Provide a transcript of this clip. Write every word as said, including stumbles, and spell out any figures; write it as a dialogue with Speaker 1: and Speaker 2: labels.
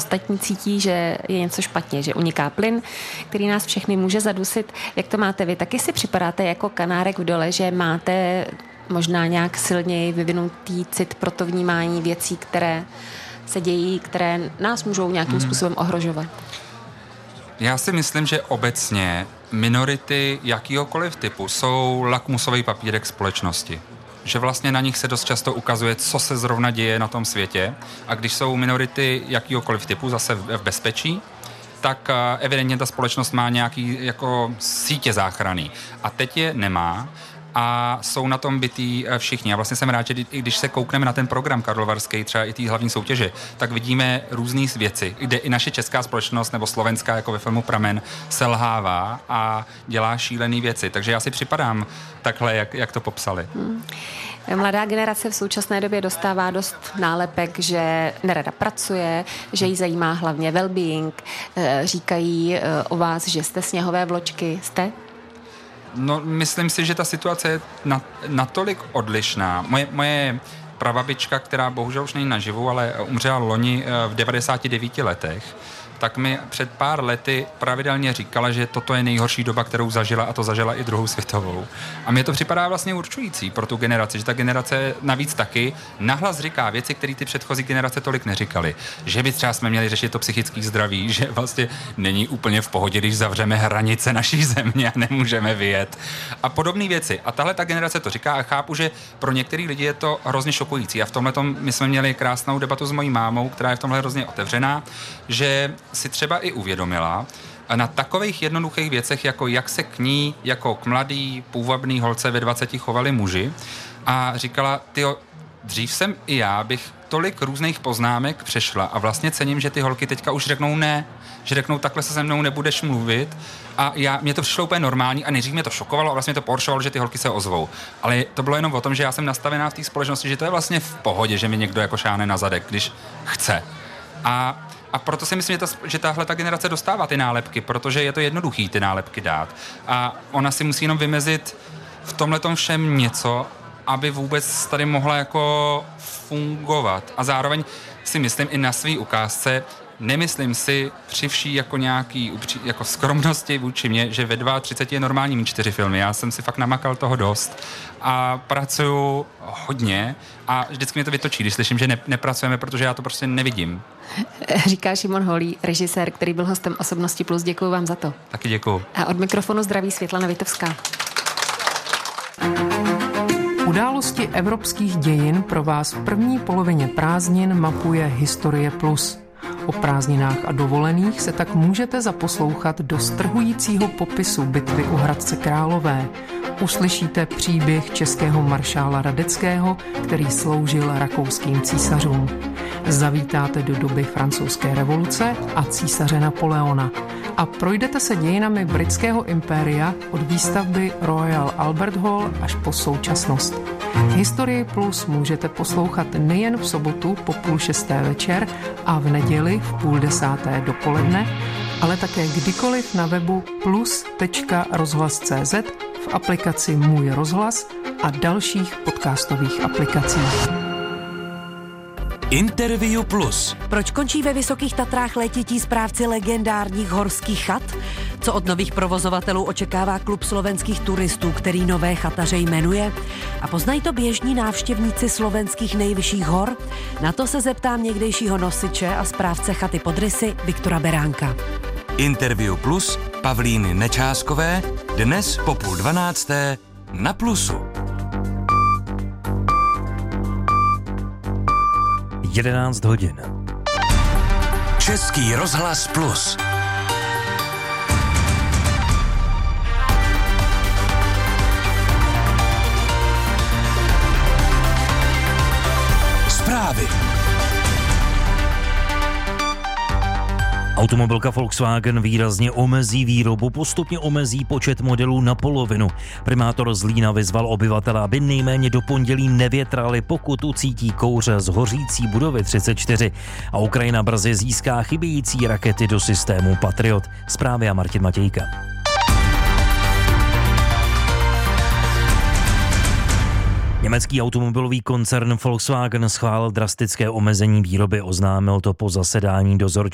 Speaker 1: ostatní cítí, že je něco špatně, že uniká plyn, který nás všechny může zadusit. Jak to máte vy? Taky si připadáte jako kanárek v dole, že máte možná nějak silněji vyvinutý cit pro to vnímání věcí, které se dějí, které nás můžou nějakým hmm. způsobem ohrožovat?
Speaker 2: Já si myslím, že obecně minority jakýhokoliv typu jsou lakmusový papírek společnosti. Že vlastně na nich se dost často ukazuje, co se zrovna děje na tom světě. A když jsou minority jakýhokoliv typu zase v bezpečí, tak evidentně ta společnost má nějaký jako sítě záchranný. A teď je nemá. A jsou na tom bitý všichni. A vlastně jsem rád, že i když se koukneme na ten program karlovarský, třeba i té hlavní soutěže, tak vidíme různé věci, kde i naše česká společnost nebo slovenská, jako ve filmu Pramen, selhává a dělá šílené věci. Takže já si připadám takhle, jak, jak to popsali. Hmm.
Speaker 1: Mladá generace v současné době dostává dost nálepek, že nerada pracuje, že jí zajímá hlavně well-being. Říkají o vás, že jste sněhové vločky. Jste?
Speaker 2: No, myslím si, že ta situace je natolik odlišná. Moje, moje prababička, která bohužel už není naživu, ale umřela loni v devadesáti devíti letech, tak mi před pár lety pravidelně říkala, že toto je nejhorší doba, kterou zažila, a to zažila i druhou světovou. A mně to připadá vlastně určující pro tu generaci, že ta generace navíc taky nahlas říká věci, které ty předchozí generace tolik neříkaly. Že by třeba jsme měli řešit to psychické zdraví, že vlastně není úplně v pohodě, když zavřeme hranice naší země a nemůžeme vyjet. A podobné věci. A tahle ta generace to říká a chápu, že pro některý lidi je to hrozně šokující. A v tomhletom my jsme měli krásnou debatu s mojí mámou, která je v tomhle hrozně otevřená, že si třeba i uvědomila na takových jednoduchých věcech, jako jak se k ní jako k mladý, půvabný holce ve dvaceti chovali muži, a říkala, tyjo, dřív jsem i já bych tolik různých poznámek přešla a vlastně cením, že ty holky teďka už řeknou ne, že řeknou, takhle se se mnou nebudeš mluvit, a já, mě to přišlo úplně normální a nejdřív mě to šokovalo a vlastně to pohoršovalo, že ty holky se ozvou. Ale to bylo jenom o tom, že já jsem nastavená v té společnosti, že to je vlastně v pohodě, že mi někdo jako šáhne na zadek, když chce. A A proto si myslím, že, ta, že tahle ta generace dostává ty nálepky, protože je to jednoduchý ty nálepky dát. A ona si musí jenom vymezit v tomhletom všem něco, aby vůbec tady mohla jako fungovat. A zároveň si myslím i na svý ukázce, nemyslím si při vší jako nějaký jako skromnosti vůči mě, že ve třiceti dvou je normální mít čtyři filmy. Já jsem si fakt namakal toho dost a pracuju hodně a vždycky mě to vytočí, když slyším, že ne, nepracujeme, protože já to prostě nevidím.
Speaker 1: Říká Šimon Holý, režisér, který byl hostem Osobnosti plus. Děkuju vám za to.
Speaker 2: Taky děkuju.
Speaker 1: A od mikrofonu zdraví Světlana Vitovská.
Speaker 3: Události evropských dějin pro vás v první polovině prázdnin mapuje Historie plus. O prázdninách a dovolených se tak můžete zaposlouchat do strhujícího popisu bitvy u Hradce Králové. Uslyšíte příběh českého maršála Radeckého, který sloužil rakouským císařům. Zavítáte do doby francouzské revoluce a císaře Napoleona a projdete se dějinami britského impéria od výstavby Royal Albert Hall až po současnost. Historii plus můžete poslouchat nejen v sobotu po půl šesté večer a v neděli v půl desáté dopoledne, ale také kdykoliv na webu plus tečka rozhlas tečka cé zet, v aplikaci Můj rozhlas a dalších podcastových aplikacích.
Speaker 4: Interview plus.
Speaker 5: Proč končí ve Vysokých Tatrách létití správci legendárních horských chat? Co od nových provozovatelů očekává klub slovenských turistů, který nové chataře jmenuje? A poznají to běžní návštěvníci slovenských nejvyšších hor? Na to se zeptám někdejšího nosiče a správce chaty Pod Rysy Viktora Beránka.
Speaker 4: Interview plus Pavlíny Nečáskové dnes po půl dvanácté na Plusu.
Speaker 6: jedenáct hodin.
Speaker 4: Český rozhlas plus. Zprávy.
Speaker 6: Automobilka Volkswagen výrazně omezí výrobu, postupně omezí počet modelů na polovinu. Primátor Zlína vyzval obyvatele, aby nejméně do pondělí nevětrali, pokud ucítí kouře z hořící budovy třicet čtyři. A Ukrajina brzy získá chybějící rakety do systému Patriot. Zprávy a Martin Matějka. Německý automobilový koncern Volkswagen schválil drastické omezení výroby, oznámil to po zasedání dozorčí